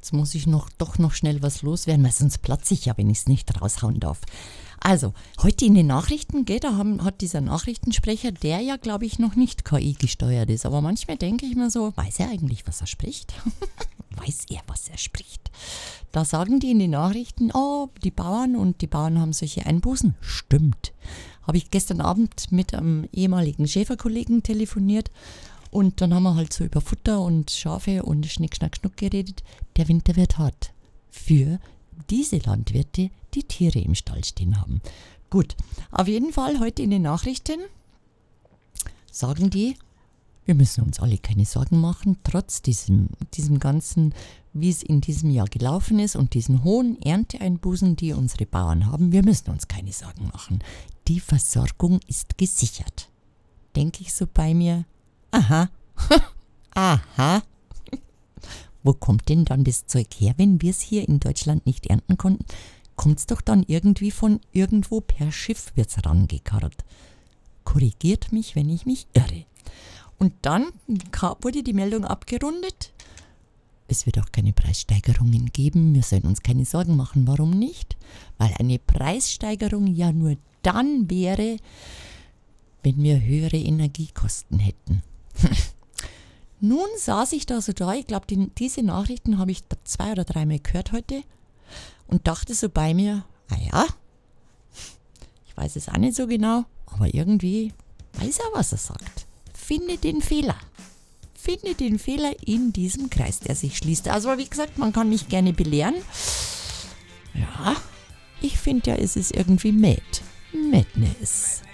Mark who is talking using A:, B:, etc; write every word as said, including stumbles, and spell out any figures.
A: jetzt muss ich noch doch noch schnell was loswerden, weil sonst platze ich ja, wenn ich es nicht raushauen darf. Also, heute in den Nachrichten, gell, da haben, hat dieser Nachrichtensprecher, der ja, glaube ich, noch nicht K I gesteuert ist. Aber manchmal denke ich mir so, weiß er eigentlich, was er spricht? Weiß er, was er spricht? Da sagen die in den Nachrichten, oh, die Bauern und die Bauern haben solche Einbußen. Stimmt. Habe ich gestern Abend mit einem ehemaligen Schäferkollegen telefoniert und dann haben wir halt so über Futter und Schafe und Schnick, Schnack, Schnuck geredet. Der Winter wird hart für diese Landwirte, die Tiere im Stall stehen haben. Gut, auf jeden Fall heute in den Nachrichten sagen die, wir müssen uns alle keine Sorgen machen, trotz diesem, diesem ganzen, wie es in diesem Jahr gelaufen ist und diesen hohen Ernteeinbußen, die unsere Bauern haben, wir müssen uns keine Sorgen machen. Die Versorgung ist gesichert. Denke ich so bei mir, aha, aha. Wo kommt denn dann das Zeug her, wenn wir es hier in Deutschland nicht ernten konnten? Kommt es doch dann irgendwie von irgendwo per Schiff wird's rangekarrt. Korrigiert mich, wenn ich mich irre. Und dann wurde die Meldung abgerundet. Es wird auch keine Preissteigerungen geben. Wir sollen uns keine Sorgen machen. Warum nicht? Weil eine Preissteigerung ja nur dann wäre, wenn wir höhere Energiekosten hätten. Nun saß ich da so da, ich glaube, die, diese Nachrichten habe ich zwei oder dreimal gehört heute und dachte so bei mir, ah ja, ich weiß es auch nicht so genau, aber irgendwie weiß er, was er sagt. Finde den Fehler. Finde den Fehler in diesem Kreis, der sich schließt. Also wie gesagt, man kann mich gerne belehren. Ja, ich finde ja, es ist irgendwie mad. Madness.